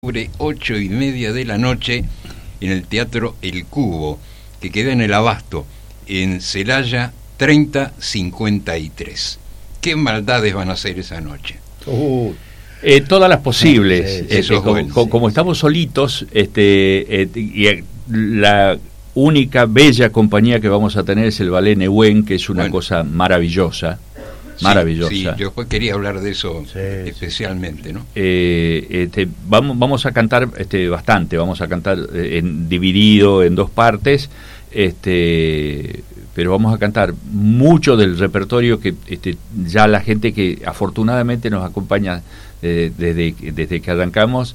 Sobre 8:30 de la noche en el Teatro El Cubo, que queda en el Abasto, en Celaya 3053. ¿Ququé maldades van a hacer esa noche? Todas las posibles. Eso es bueno. Como estamos solitos, y la única bella compañía que vamos a tener es el Ballet Nehuen, que es una cosa maravillosa. Maravillosa. Sí, yo después quería hablar de eso especialmente, ¿no? Vamos a cantar bastante, vamos a cantar dividido en dos partes, pero vamos a cantar mucho del repertorio que ya la gente que afortunadamente nos acompaña desde que arrancamos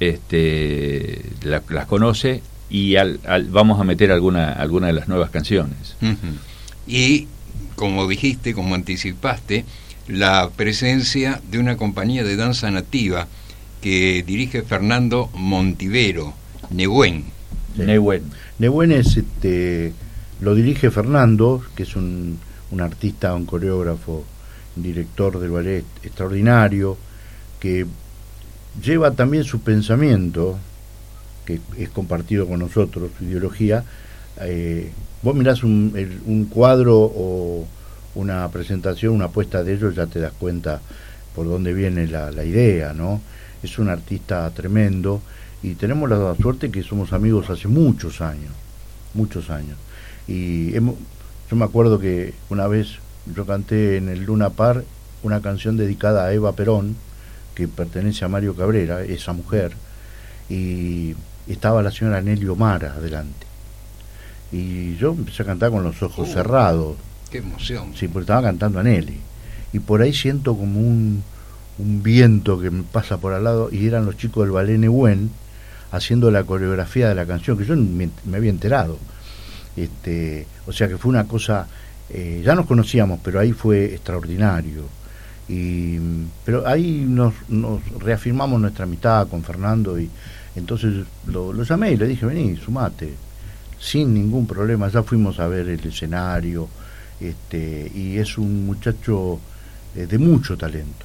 las conoce, y vamos a meter alguna de las nuevas canciones. Uh-huh. Y como dijiste, como anticipaste, la presencia de una compañía de danza nativa que dirige Fernando Montivero, Nehuen. Sí. Nehuen es, lo dirige Fernando, que es un artista, un coreógrafo, un director del ballet extraordinario, que lleva también su pensamiento, que es compartido con nosotros, su ideología. Vos mirás un cuadro o una presentación, una puesta de ellos, ya te das cuenta por dónde viene la idea, ¿no? Es un artista tremendo y tenemos la suerte que somos amigos hace muchos años. Y yo me acuerdo que una vez yo canté en el Luna Park una canción dedicada a Eva Perón, que pertenece a Mario Cabrera, esa mujer, y estaba la señora Nelly Omara adelante. Y yo empecé a cantar con los ojos cerrados. ¡Qué emoción! Sí, porque estaba cantando a Nelly. Y por ahí siento como un viento que me pasa por al lado, y eran los chicos del Ballet Nehuen haciendo la coreografía de la canción, que yo me había enterado. O sea que fue una cosa, ya nos conocíamos, pero ahí fue extraordinario. Pero ahí nos reafirmamos nuestra amistad con Fernando, y entonces lo llamé y le dije: vení, sumate. Sin ningún problema, ya fuimos a ver el escenario, y es un muchacho de mucho talento,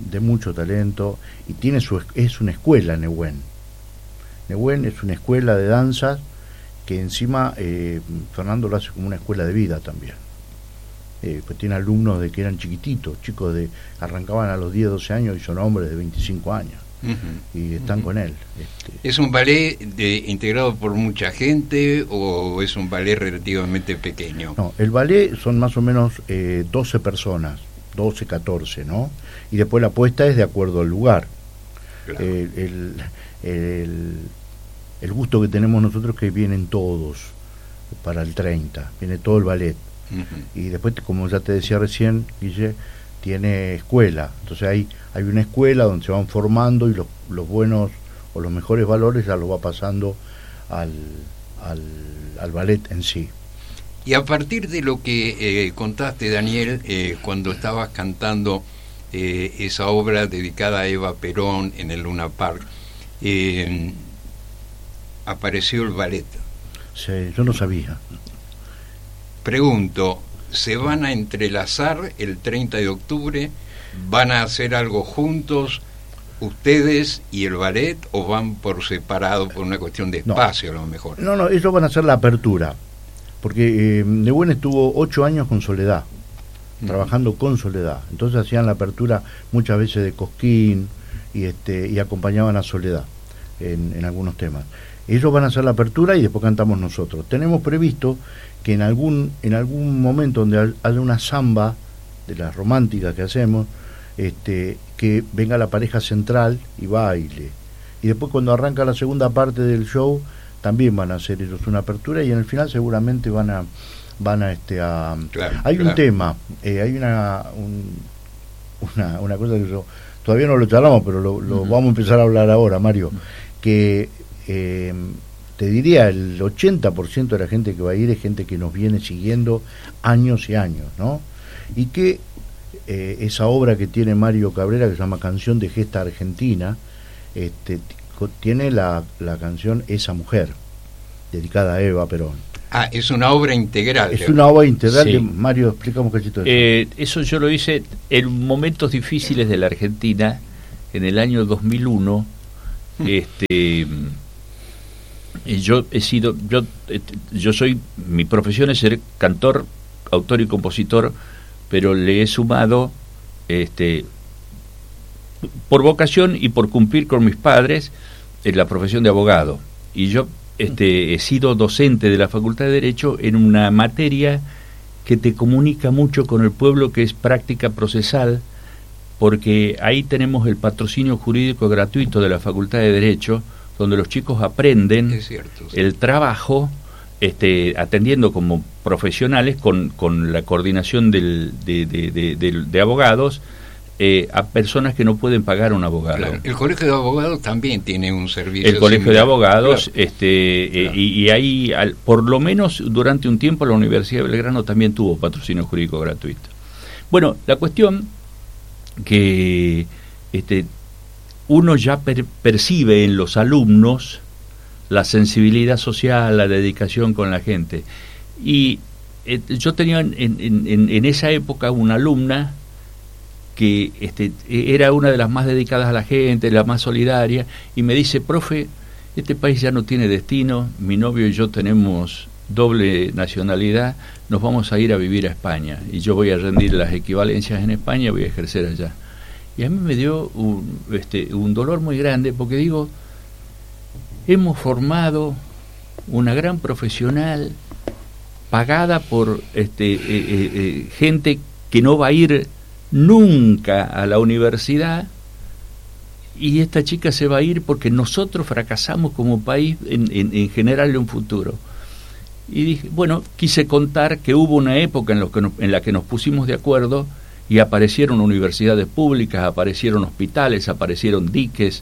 y tiene es una escuela. Nehuen es una escuela de danzas que encima Fernando lo hace como una escuela de vida también. Pues tiene alumnos de que eran chiquititos, chicos arrancaban a los 10, 12 años y son hombres de 25 años. Uh-huh. Y están con él. ¿Es un ballet integrado por mucha gente o es un ballet relativamente pequeño? No, el ballet son más o menos 12 personas, 12, 14, ¿no? Y después la puesta es de acuerdo al lugar. Claro. El gusto que tenemos nosotros es que vienen todos para el 30, viene todo el ballet. Uh-huh. Y después, como ya te decía recién, Guille, tiene escuela, entonces hay una escuela donde se van formando, y los buenos o los mejores valores ya los va pasando al ballet en sí. Y a partir de lo que contaste, Daniel, cuando estabas cantando esa obra dedicada a Eva Perón en el Luna Park, apareció el ballet. Sí, yo no sabía. Pregunto, ¿se van a entrelazar el 30 de octubre? ¿Van a hacer algo juntos ustedes y el ballet, o van por separado por una cuestión de espacio? No, a lo mejor. No, ellos van a hacer la apertura, porque Nehuen estuvo 8 años con Soledad, trabajando con Soledad. Entonces hacían la apertura muchas veces de Cosquín y acompañaban a Soledad en algunos temas. Ellos van a hacer la apertura y después cantamos nosotros. Tenemos previsto que en algún momento donde haya una samba de las románticas que hacemos, que venga la pareja central y baile. Y después, cuando arranca la segunda parte del show, también van a hacer ellos una apertura, y en el final seguramente van a claro, hay un tema, hay una cosa que todavía no lo charlamos, pero lo vamos a empezar a hablar ahora, Mario, que te diría el 80% de la gente que va a ir es gente que nos viene siguiendo años y años, ¿no? Y que esa obra que tiene Mario Cabrera, que se llama Canción de Gesta Argentina, tiene la canción Esa Mujer, dedicada a Eva Perón. Es una obra integral. Es una obra integral, sí. Que Mario, explica un cachito de eso. Eso yo lo hice en momentos difíciles de la Argentina, en el año 2001, Yo soy, mi profesión es ser cantor, autor y compositor, pero le he sumado por vocación y por cumplir con mis padres la profesión de abogado. Y yo he sido docente de la Facultad de Derecho en una materia que te comunica mucho con el pueblo, que es práctica procesal, porque ahí tenemos el patrocinio jurídico gratuito de la Facultad de Derecho, donde los chicos aprenden el trabajo, atendiendo como profesionales con la coordinación de abogados, a personas que no pueden pagar un abogado. Claro. El Colegio de Abogados también tiene un servicio. El Colegio de Abogados, claro. Y ahí, por lo menos durante un tiempo, la Universidad de Belgrano también tuvo patrocinio jurídico gratuito. Bueno, la cuestión que uno ya percibe en los alumnos la sensibilidad social, la dedicación con la gente. Y yo tenía en esa época una alumna que era una de las más dedicadas a la gente, la más solidaria, y me dice: profe, este país ya no tiene destino, mi novio y yo tenemos doble nacionalidad, nos vamos a ir a vivir a España, y yo voy a rendir las equivalencias en España, voy a ejercer allá. Y a mí me dio un dolor muy grande, porque digo, hemos formado una gran profesional pagada por gente que no va a ir nunca a la universidad, y esta chica se va a ir porque nosotros fracasamos como país en generarle un futuro. Y dije, bueno, quise contar que hubo una época en la que nos pusimos de acuerdo y aparecieron universidades públicas, aparecieron hospitales, aparecieron diques,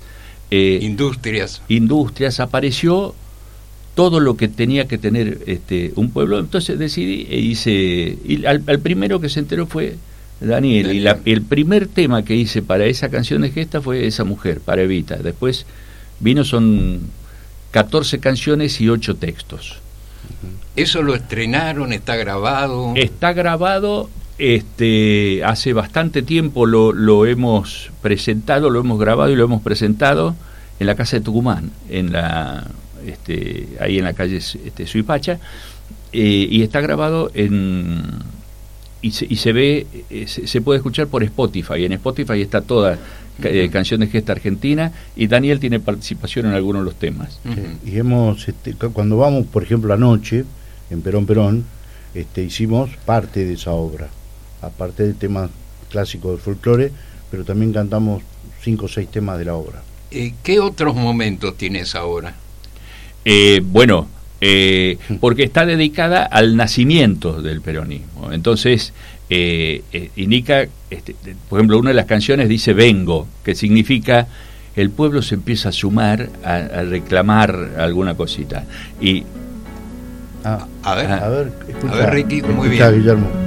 industrias, apareció todo lo que tenía que tener un pueblo. Entonces decidí y al primero que se enteró fue Daniel. Y el primer tema que hice para esa canción de gesta fue Esa Mujer, para Evita. Después son 14 canciones y 8 textos. ¿Eso lo estrenaron? ¿Está grabado? Está grabado, hace bastante tiempo lo hemos presentado, lo hemos grabado y lo hemos presentado en la Casa de Tucumán, ahí en la calle Suipacha, y está grabado y se ve, se puede escuchar por Spotify. En Spotify está toda Canción de Gesta Argentina, y Daniel tiene participación en algunos de los temas. Y hemos, cuando vamos, por ejemplo, anoche en Perón, hicimos parte de esa obra, aparte de temas clásicos del folclore, pero también cantamos 5 o 6 temas de la obra. ¿Qué otros momentos tiene esa obra? Porque está dedicada al nacimiento del peronismo. Entonces, indica, por ejemplo, una de las canciones dice Vengo, que significa el pueblo se empieza a sumar a reclamar alguna cosita. Y a ver, Ricky, muy escuchá, bien. Guillermo.